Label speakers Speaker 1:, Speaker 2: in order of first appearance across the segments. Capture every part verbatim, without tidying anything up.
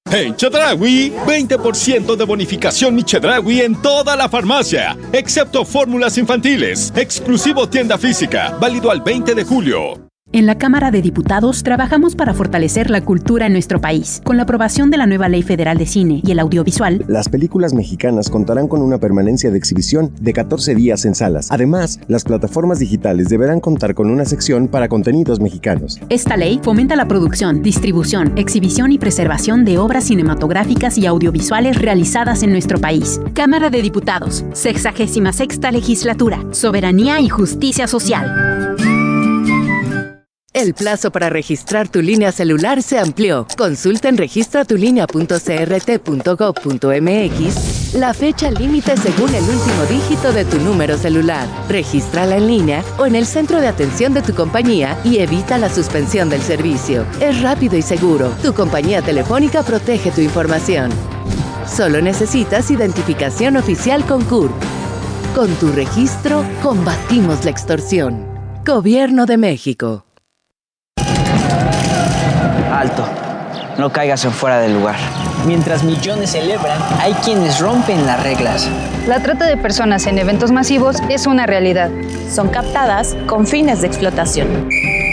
Speaker 1: En Chedraui, veinte por ciento de bonificación Mi Chedraui en toda la farmacia, excepto fórmulas infantiles. Exclusivo tienda física, válido al veinte de julio.
Speaker 2: En la Cámara de Diputados trabajamos para fortalecer la cultura en nuestro país. Con la aprobación de la nueva Ley Federal de Cine y el Audiovisual,
Speaker 3: las películas mexicanas contarán con una permanencia de exhibición de catorce días en salas. Además, las plataformas digitales deberán contar con una sección para contenidos mexicanos.
Speaker 2: Esta ley fomenta la producción, distribución, exhibición y preservación de obras cinematográficas y audiovisuales realizadas en nuestro país. Cámara de Diputados, sexagésima sexta Legislatura, Soberanía y Justicia Social.
Speaker 4: El plazo para registrar tu línea celular se amplió. Consulta en registra tu línea punto c r t punto gov punto m x la fecha límite según el último dígito de tu número celular. Regístrala en línea o en el centro de atención de tu compañía y evita la suspensión del servicio. Es rápido y seguro. Tu compañía telefónica protege tu información. Solo necesitas identificación oficial con C U R P. Con tu registro, combatimos la extorsión. Gobierno de México.
Speaker 5: Alto, no caigas en fuera del lugar. Mientras millones celebran, hay quienes rompen las reglas.
Speaker 6: La trata de personas en eventos masivos es una realidad.
Speaker 7: Son captadas con fines de explotación.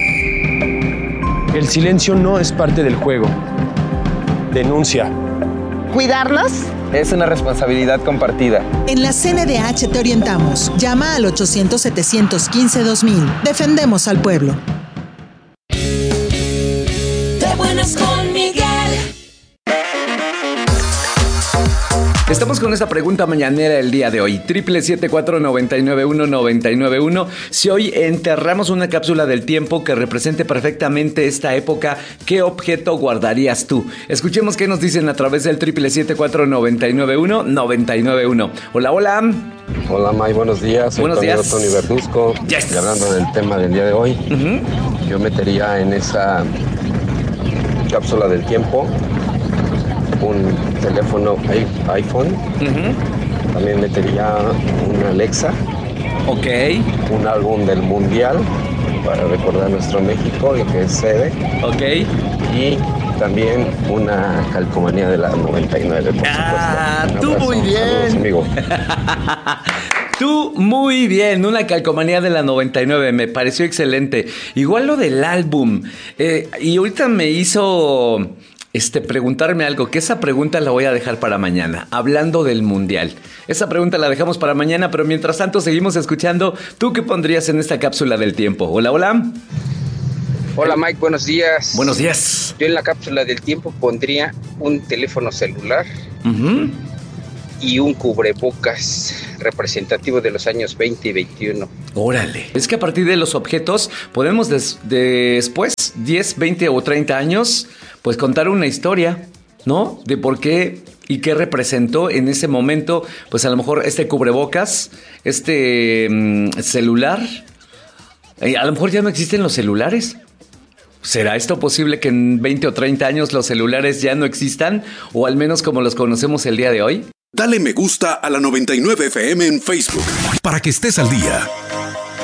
Speaker 8: El silencio no es parte del juego. Denuncia.
Speaker 9: ¿Cuidarnos?
Speaker 10: Es una responsabilidad compartida.
Speaker 11: En la C N D H te orientamos. Llama al ochocientos, setecientos quince, dos mil. Defendemos al pueblo.
Speaker 12: Buenas con Miguel.
Speaker 13: Estamos con esta pregunta mañanera el día de hoy. Triple siete cuatro nueve nueve uno nueve nueve uno. Si hoy enterramos una cápsula del tiempo que represente perfectamente esta época, ¿qué objeto guardarías tú? Escuchemos qué nos dicen a través del triple siete cuatro nueve nueve uno nueve nueve uno. Hola, hola.
Speaker 14: Hola, May, buenos días. Soy
Speaker 13: buenos días.
Speaker 14: Tony Verduzco.
Speaker 13: Yes.
Speaker 14: Y hablando del tema del día de hoy, uh-huh. yo metería en esa cápsula del tiempo un teléfono iPhone, uh-huh. también metería una Alexa,
Speaker 13: okay.
Speaker 14: un álbum del Mundial para recordar nuestro México y que es sede,
Speaker 13: okay.
Speaker 14: y también una calcomanía de la noventa y nueve, por
Speaker 13: ah,
Speaker 14: supuesto.
Speaker 13: Tú muy bien.
Speaker 14: Saludos, amigo.
Speaker 13: Tú muy bien, una calcomanía de la noventa y nueve, me pareció excelente. Igual lo del álbum. Eh, y ahorita me hizo este, preguntarme algo, que esa pregunta la voy a dejar para mañana, hablando del Mundial. Esa pregunta la dejamos para mañana, pero mientras tanto seguimos escuchando. ¿Tú qué pondrías en esta cápsula del tiempo? Hola, hola.
Speaker 15: Hola, Mike, buenos días.
Speaker 13: Buenos días.
Speaker 15: Yo en la cápsula del tiempo pondría un teléfono celular.
Speaker 13: Uh-huh.
Speaker 15: Y un cubrebocas representativo de los años veinte y veintiuno.
Speaker 13: Órale. Es que a partir de los objetos podemos des- después, diez, veinte o treinta años, pues contar una historia, ¿no? De por qué y qué representó en ese momento, pues a lo mejor este cubrebocas, este mmm, celular. Eh, a lo mejor ya no existen los celulares. ¿Será esto posible que en veinte o treinta años los celulares ya no existan? O al menos como los conocemos el día de hoy.
Speaker 16: Dale me gusta a la noventa y nueve F M en Facebook para que estés al día.